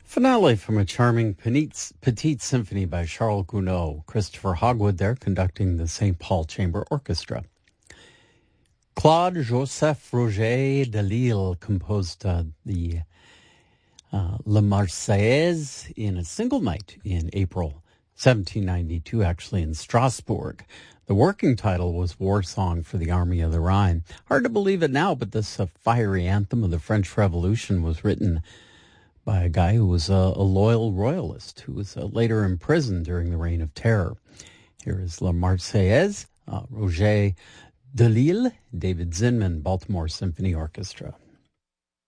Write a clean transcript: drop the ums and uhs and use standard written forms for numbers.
Finale from a charming Petite Symphony by Charles Gounod. Christopher Hogwood there conducting the St. Paul Chamber Orchestra. Claude-Joseph Roger de Lille composed the La Marseillaise in a single night in April 1792, actually in Strasbourg. The working title was War Song for the Army of the Rhine. Hard to believe it now, but this fiery anthem of the French Revolution was written by a guy who was a loyal royalist who was later imprisoned during the Reign of Terror. Here is La Marseillaise, Roger de Lille, David Zinman, Baltimore Symphony Orchestra.